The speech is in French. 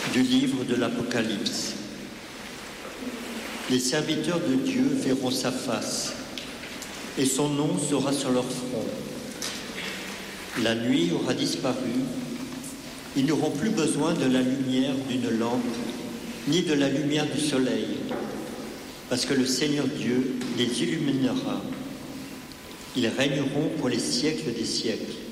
Du livre de l'Apocalypse. Les serviteurs de Dieu verront sa face, et son nom sera sur leur front. La nuit aura disparu, ils n'auront plus besoin de la lumière d'une lampe, ni de la lumière du soleil, parce que le Seigneur Dieu les illuminera. Ils régneront pour les siècles des siècles.